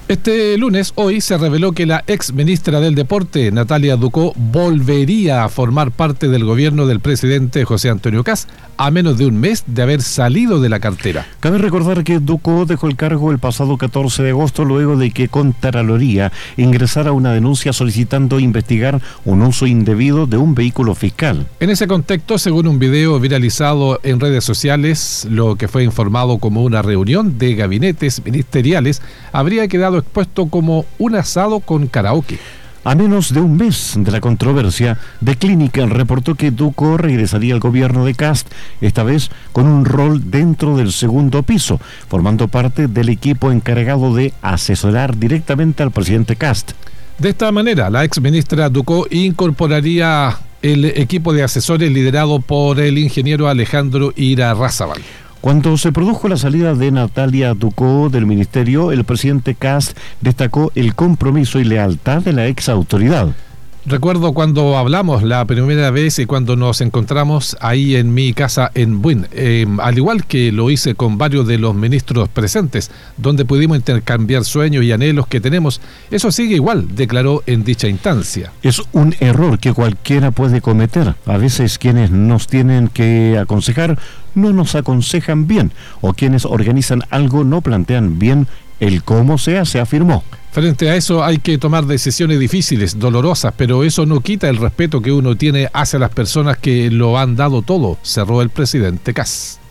Este lunes, hoy, se reveló que la ex ministra del Deporte, Natalia Ducó, volvería a formar parte del gobierno del presidente José Antonio Kast, a menos de un mes de haber salido de la cartera. Cabe recordar que Ducó dejó el cargo el pasado 14 de agosto luego de que Contraloría ingresara una denuncia solicitando investigar un uso indebido de un vehículo fiscal. En ese contexto, según un video viralizado en redes sociales, lo que fue informado como una reunión de gabinetes ministeriales habría quedado expuesto como un asado con karaoke. A menos de un mes de la controversia, The Clinic reportó que Ducó regresaría al gobierno de Kast, esta vez con un rol dentro del segundo piso, formando parte del equipo encargado de asesorar directamente al presidente Kast. De esta manera, la ex ministra Ducó incorporaría el equipo de asesores liderado por el ingeniero Alejandro Irarrázaval. Cuando se produjo la salida de Natalia Ducó del ministerio, el presidente Kast destacó el compromiso y lealtad de la ex autoridad. Recuerdo cuando hablamos la primera vez y cuando nos encontramos ahí en mi casa en Buin, al igual que lo hice con varios de los ministros presentes, donde pudimos intercambiar sueños y anhelos que tenemos. Eso sigue igual, declaró en dicha instancia. Es un error que cualquiera puede cometer. A veces quienes nos tienen que aconsejar no nos aconsejan bien, o quienes organizan algo no plantean bien el cómo se hace, afirmó. Frente a eso hay que tomar decisiones difíciles, dolorosas, pero eso no quita el respeto que uno tiene hacia las personas que lo han dado todo, cerró el presidente Kast.